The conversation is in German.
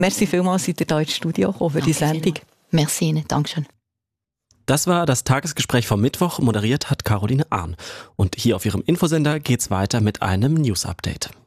Merci vielmals, seid ihr hier ins Studio gekommen für die Sendung. Merci Ihnen, Dankeschön. Das war das Tagesgespräch vom Mittwoch. Moderiert hat Caroline Ahn. Und hier auf Ihrem Infosender geht's weiter mit einem News-Update.